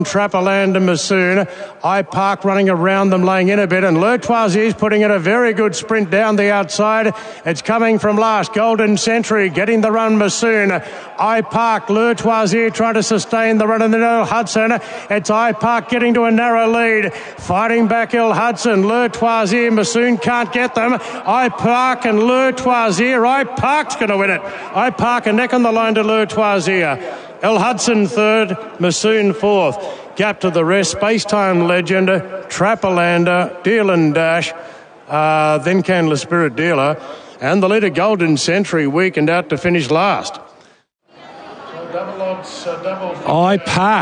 Trapperland and Massoon. I Park running around them, laying in a bit, and L'Etoisier is putting in a very good sprint down the outside. It's coming from last. Golden Century getting the run, Massoon. I Park, L'Etoisier trying to sustain the run, and then Earl Hudson. It's I Park getting to a narrow lead. Fighting back Earl Hudson. L'Etoisier, Massoon can't get them. I Park and L'Etoisier. I Park's going to win it. I Park a neck on the line to L'Etoisier. El Hudson third, Massoon fourth. Gap to the rest, Space-Time Legend, Trapperlander, Deal and Dash, then Candler Spirit Dealer, and the leader Golden Century weakened out to finish last. I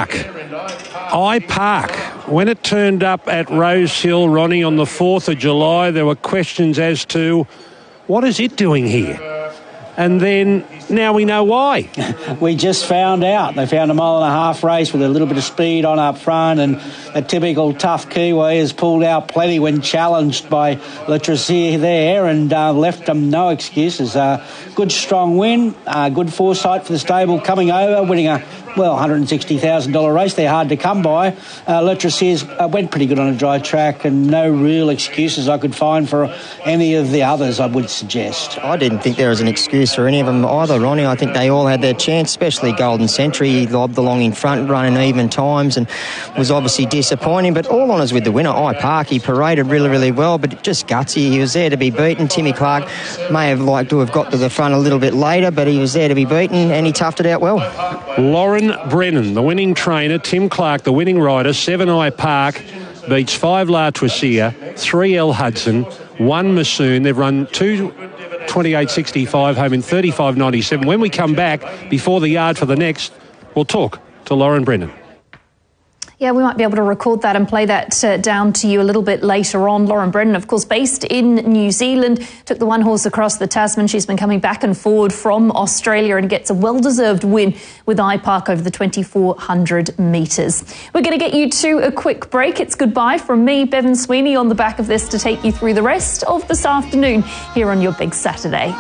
Park. When it turned up at Rose Hill, Ronnie, on the 4th of July, there were questions as to what is it doing here? And then now we know why. We just found out. They found a 1.5 mile race with a little bit of speed on up front, and a typical tough Kiwi has pulled out plenty when challenged by L'Etoisier there, and left them no excuses. Good strong win, good foresight for the stable coming over, winning a $160,000 race. They're hard to come by. L'Etoisier went pretty good on a dry track, and no real excuses I could find for any of the others, I would suggest. I didn't think there was an excuse for any of them either, Ronnie. I think they all had their chance, especially Golden Century. He lobbed along in front, running even times, and was obviously disappointing. But all honours with the winner, I Park. He paraded really, really well, but just gutsy. He was there to be beaten. Timmy Clark may have liked to have got to the front a little bit later, but he was there to be beaten, and he toughed it out well. Lauren Brennan, the winning trainer, Tim Clark, the winning rider, 7 I Park, beats 5 L'Etoisier, 3 El Hudson, 1 Massoon. They've run 2:28.65 home in 35.97. When we come back before the yard for the next, we'll talk to Lauren Brennan. Yeah, we might be able to record that and play that down to you a little bit later on. Lauren Brennan, of course, based in New Zealand, took the one horse across the Tasman. She's been coming back and forward from Australia and gets a well-deserved win with I Park over the 2,400 metres. We're going to get you to a quick break. It's goodbye from me, Bevan Sweeney, on the back of this to take you through the rest of this afternoon here on your Big Saturday.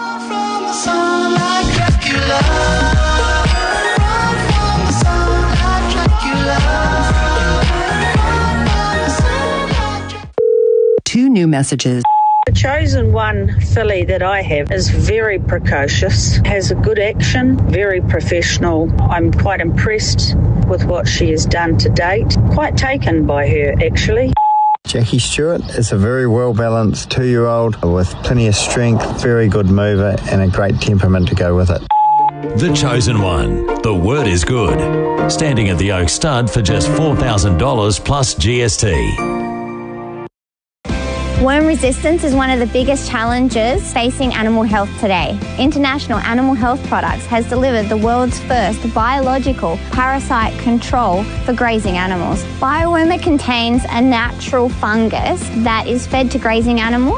Two new messages. The chosen one filly that I have is very precocious, has a good action, very professional. I'm quite impressed with what she has done to date. Quite taken by her, actually. Jackie Stewart is a very well-balanced 2-year-old with plenty of strength, very good mover and a great temperament to go with it. The Chosen One. The word is good. Standing at the Oak Stud for just $4,000 plus GST. Worm resistance is one of the biggest challenges facing animal health today. International Animal Health Products has delivered the world's first biological parasite control for grazing animals. Biowormer contains a natural fungus that is fed to grazing animals